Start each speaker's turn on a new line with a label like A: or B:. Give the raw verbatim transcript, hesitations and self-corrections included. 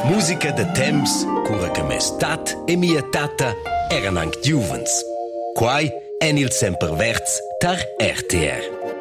A: Musica de temps, cura che mes tat e mia tata eran anche giuvens. Quai en il semperverz tar R T R.